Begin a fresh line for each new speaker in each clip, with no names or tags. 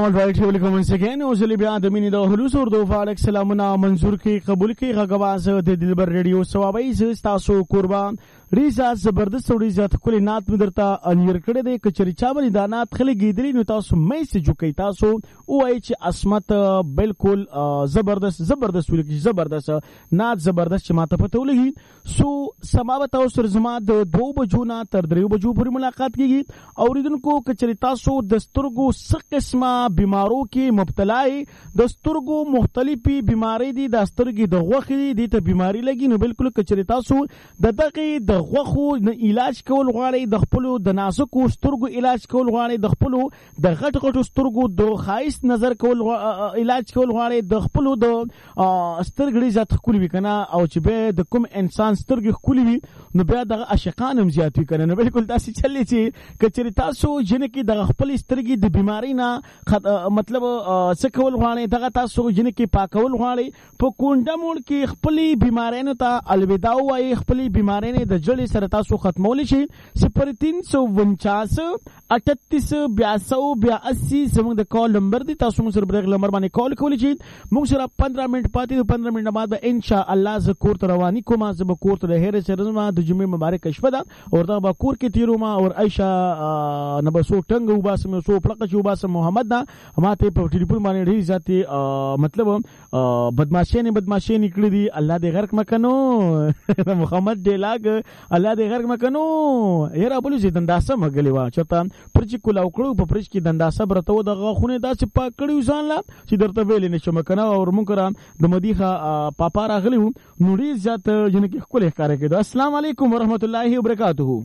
All right, here we come once again. Ozali bia د مینې د خلوص اور د فالک سلامونه منظور کې قبول کې غواز د دلبر ریډیو سوابای ز تاسو قربان ریزا زبردست وړي ذات کلی نات مدرتا انیر کړه د کچری چا باندې دانات خلک گیدلی نو تاسو میسج کوي تاسو او ای چې اسمت بالکل زبردست ولګي زبردست نات زبردست چې ماته پته ولګي سو سماوت او سر زما د 2 بجو نه تر 3 بجو پورې ملاقات کیږي اوریدونکو کچری تاسو د سترګو څه قسمه بیمارو کې مبتلا د سترګو مختلفي بیماری دي د سترګې د غوخې دي ته بیماری لګي نو بالکل کچری تاسو د دغه د غوخو علاج کول غواړي د خپل د نازکو سترګو علاج کول غواړي د خپل د غټ غټو سترګو د خاص نظر کول علاج کول غواړي د خپل د سترګې ذات خولي وکنه او چې به د کوم انسان سترګې خولي وي نو بیا د عاشقان هم زیات وي کنه نو بالکل تاسو چلې چې کچری تاسو جن کې د خپل سترګې د بیماری نه مطلب څه کول غواړي دغه تاسو جن کې پاکول غواړي په کونډه مول کې خپل بیمارانو ته الوداع وایي خپل بیمارانو د جړې سره تاسو ختمول شي 0349 38 82 زموږ د کال نمبر دی تاسو موږ سره بریک نمبر باندې کال کولی شي موږ سره 15 منټ پاتې 15 منټ بعد ان شاء الله ز کور ته رواني کوم ز به کور ته هره سره د جمعې مبارک شپه ده او دا به کور کې تیرو ما او عائشہ نبسو ټنګ وباسم سو پړق چې وباسم محمد دا ماته په ټلیفون باندې ډیر ذاتي مطلب بدمعشي نکړي دي الله دې غرق مکنو محمد ډیلاګ الله دې غرق مکنو یرا بولو چې دنداسه مګلی وا چرته پرچ کولا وکړو په پرچ کې دنداسه برته و د غاخونه داسې پاک کړیو ځان لا چې درته ویل نه شم کنه او موږ را د مدیخه پاپا راغلی نو ډیر ذات جن کې خپل ښکار کېدو السلام علیکم ورحمت الله وبرکاتہ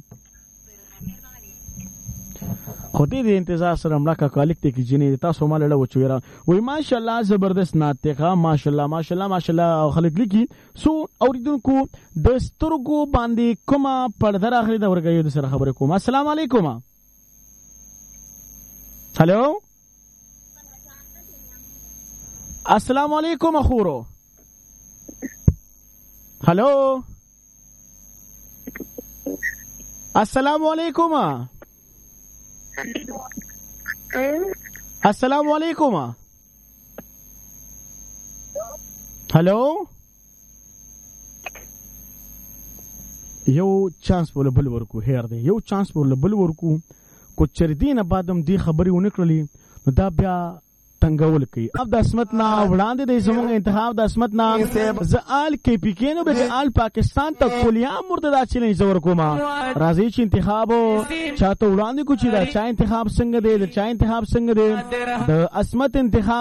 خو دې انتظار سره ملکه کالیک ته کې جنې تاسو مال له وچويرا وای ماشاءالله زبردست ناتخه ماشاءالله خلک لکی سو اوریدونکو د سترګو باندې کومه پرده راغلي دا ورګي د سره خبرې کوم السلام علیکم هالو السلام علیکم اخورو هالو السلام علیکم السلام علیکم هلو یو چانس بوله بل ورکو هیر دی یو چانس بوله بل ورکو کو چردین بعدم دی خبري ونکړلی نو دا بیا تنگول کی اب د اسمت نا وړاندې د زموږ انتخاب د اسمت نا زال کې پکینو به آل پاکستان ته کلیه مرتدا چلې زور کوما راځي چې انتخاب چاته وړاندې کو چې دا چا انتخاب څنګه دی د چا انتخاب څنګه دی د اسمت انتخاب